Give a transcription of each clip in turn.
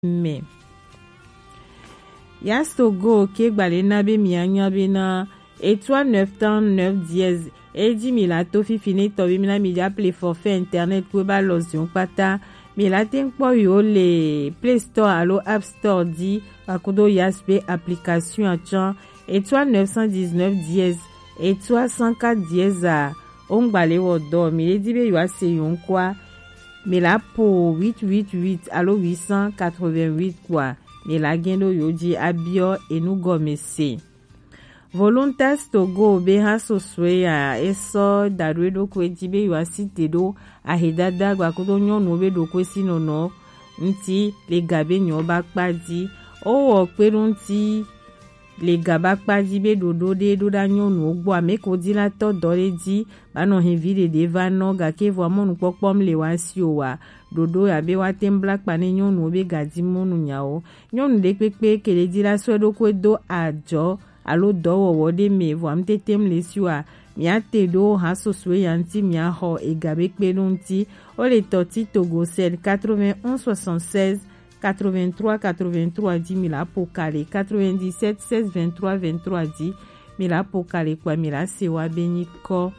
me Yastogo ke gbalena be mianya be na étoile 9 temps 9 dièse et 10 000 to fini to bi mina mi appelé forfait internet ko ba losion pata mi la ten po yo le Play Store alo App Store di akodo yaspe application a chan étoile 919 dièse étoile 104 dièse a ongbale wo do mi le di be yo ase yon kwa mi la po 888 alo 888 kwa mi la gendo yo di abio enu gomese Voluntas Togo be haso swea eso darwedo kwetibe yuasite do ahedada gwakodo nyonu be do kwesi nono nti le gabe nyo bakpadi o perunti le gabakpadi be dodo de do da nyonu ogbo ameko di la to dore di bano hevide de vano ga ke vo amonu popom le wasi o wa dodo ya be wa tembla pane nyonu be gadi monu nyao nyonu de pepe kele di la swedo kwedo ajo alo dowo de me vo amte tem lesua mi ate do haso swe yanti mi ho e gabe pelonti o le toti Togo sel 81 76 83 83 10 mila pokale 97 16 23 23 10 mila pokale kwa mila sewa beniko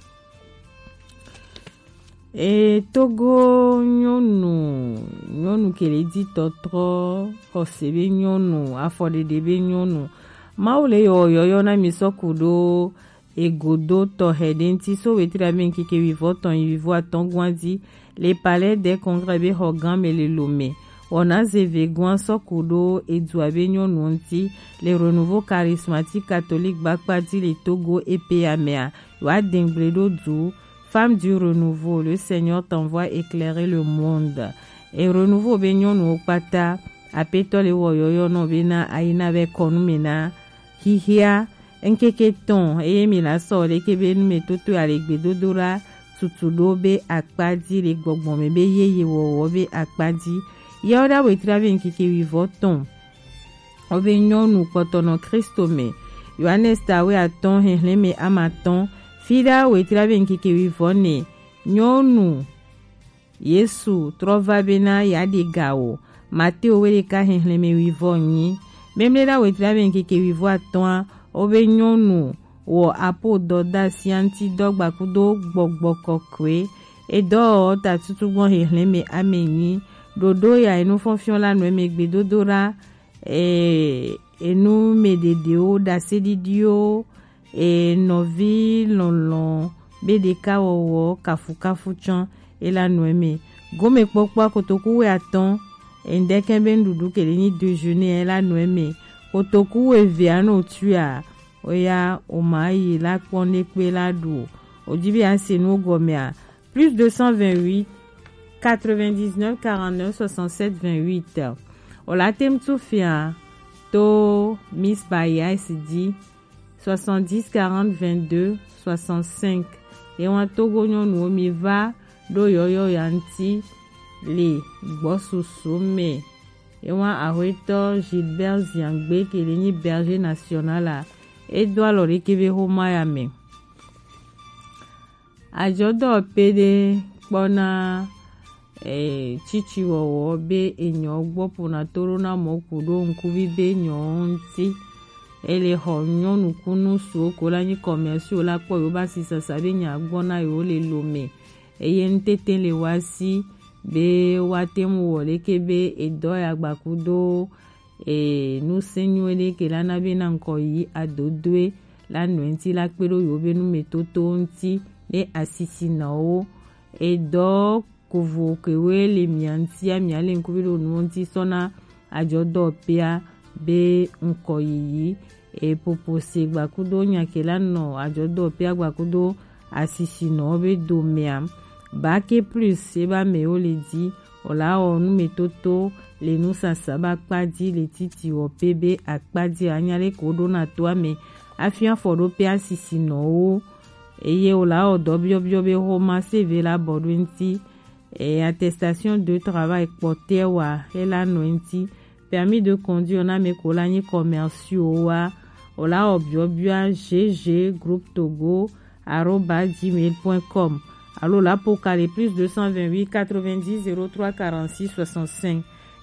e Togo nyonu kele di totro hosebe nyonu afode debe nyonu Maule yo na misokudo egodo to hedenti so wetira benki ke vivo aton gwandi le palais des congrès be hogan me le lomé ona zeve gwan sokudo eduabe nyonunti le renouveau charismatique catholique bakpati le Togo EPAMEA wa dengledo du femme du renouveau le Seigneur t'envoie éclairer le monde et renouveau be nyonu okpata apeto le woyoyo no bena aina be konumena hihia enkeke ton mi la so le kebe nu metoto alegbe dodora tutudo be akpadi le gbogbon me be yeye wo be akpadi ya oda we trave enkeke wivo ton obe nyonu potono Kristo me Yohanes tawe aton henle me amaton fida we trave enkeke wivo ne nyonu Yesu trova bena ya de gao Mateo we ka henle me wivo nyi Memle la wetra ben keke wivo aton obe nyonu wo apo doda sianti dogba kudo gbogbo kokwe e do ta tutu gbon hele me ameni dodo ya enu fonfion la no me gbe dodora enu mededeo da sedidio novi lonlon bedeka wo kafu chan e la no me gome pokpa kotoku we aton endeken ben dudu kele ni déjeuner la noeme otoku eviano tua oya omayi la pone pe la do ojibi asenu gomea plus 228 99 49 67 28 olatem tufia to Miss Baya sidi 70 40 22 65 et wan Togo nyonu mi va do yoyo yanti le gbososo me ewa aweto Gilbert Ziangbe keleni berger national a edwa lori kebe homa ya me ajodo pede pona chichi wowo be enyo gbopo na toro na mokudo nkubi be nyonti ele ho nyonu kunu su okola ni commercial la po yo ba sisa sabe nya gbona yo le lome eye ntete le wasi be watemu wole kebe edo ya gbakudo nu senyuele ke lana be na nko yi adodwe la nwenti la pero yo be nu metoto nti le asisi na o edo kuvu kewe le mianti ya miale nkubiro nu nti sona ajodo pia be nko yi popose gbakudo nyakela no ajodo pia gbakudo asisi no be domea Bake plus seba me o le di ola onu metoto le nu sasaba kpadi le titi o pebe akpadi anyale kodo na toa me afian fodo pe asisi no o eye ola odo bio be homa CV la bodwenti attestation de travail porté wa ela noenti permis de conduire na me kolani commerciaux wa ola obio gg groupe togo @gmail.com Allo la pour caler plus 228 90 03 46 65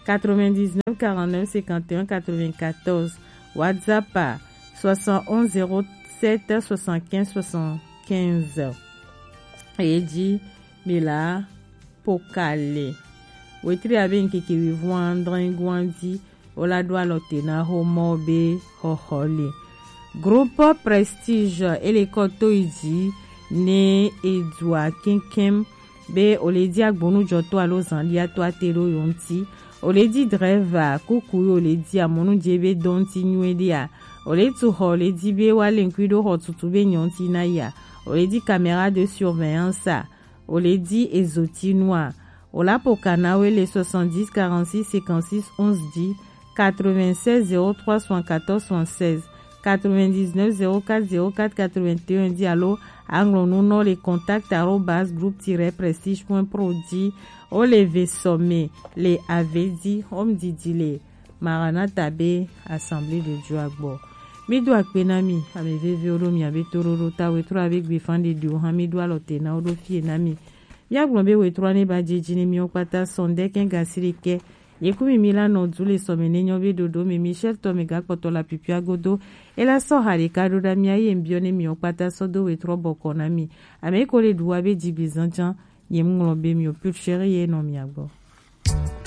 99 49 51 94. WhatsApp 71 07 75 75. Et dit Mila Pokale. Wetri aben kiki vivwandre ngwandi ola doa lotena homo be hohole. Groupe Prestige et les Kotoidi ne edwa kinkem be oledi agbonu joto alo zanlia to atero yonti oledi dreva kuku oledi amonu jebe donti nwedia oledi ho oledi be wale nkwido ho tutube nyonti na ya oledi caméra de surveillance oledi ezotinoa ola pokanawe le 70 46 56 11 10 96 03 74 76 99 04 04 81 dit allo anglonuno les contacts @groupe-prestige.prodi o levé sommet les avait dit homme didile maranatha be assemblée de Dieu agbo mi do akpenami ame veve oro mi abe tororo ta wetro avec befande du hami do alotena odo fie nami mi agbon wetro ne ba jejini mi okpata sonde ken gasirike Yekumi Milano Zule Somenenyo Dodo mi Michel Tomega Kotola Pipia Godo et la Sohari Kado Damia Yembione mi Okpata Sodo et Trobo Konami Amekole Douabe Dibizanjan Yemnglobe mi Opul Chéri et non mi agbo.